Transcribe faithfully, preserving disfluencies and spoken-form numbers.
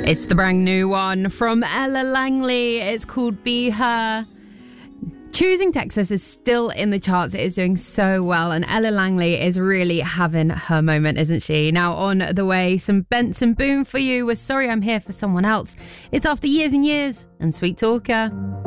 It's the brand new one from Ella Langley. It's called Be Her. Choosing Texas is still in the charts. It is doing so well, and Ella Langley is really having her moment, isn't she? Now on the way, some Benson Boone for you with Sorry I'm Here for Someone Else. It's After Years and Years and Sweet Talker.